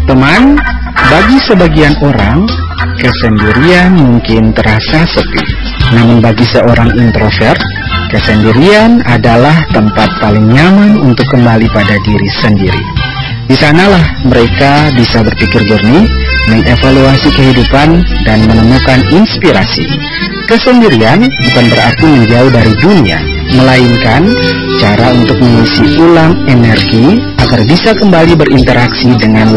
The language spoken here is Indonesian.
Teman, bagi sebagian orang, kesendirian mungkin terasa sepi. Namun bagi seorang introvert, kesendirian adalah tempat paling nyaman untuk kembali pada diri sendiri. Di sanalah mereka bisa berpikir jernih, mengevaluasi kehidupan, dan menemukan inspirasi. Kesendirian bukan berarti menjauh dari dunia, melainkan cara untuk mengisi ulang energi agar bisa kembali berinteraksi dengan